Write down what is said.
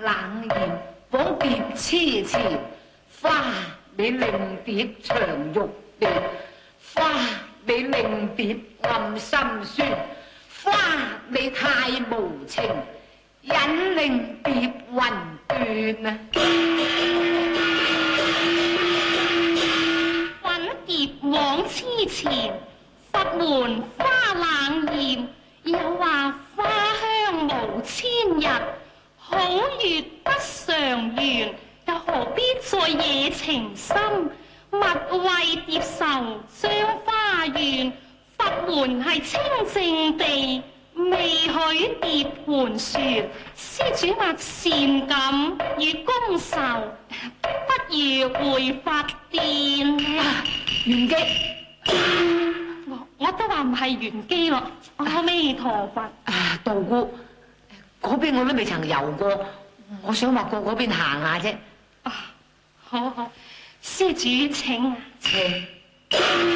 冷艷，捧蝶痴痴，花你令蝶長玉蝶，花你令蝶暗心酸，花你太無情，引令蝶魂斷啊！ 搵蝶往痴前，佛門花冷艷，又話花香無千日，好月不常圓，又何必再惹情深？勿為蝶愁將花怨，佛門係清淨地，未許蝶盤旋。施主或善感與公仇，不如回佛殿。 玄機， 我都話唔係玄機咯。阿彌陀佛。 道姑，嗰邊我都未曾遊過，我想話過嗰邊行下啫。 好好，施主請。 請。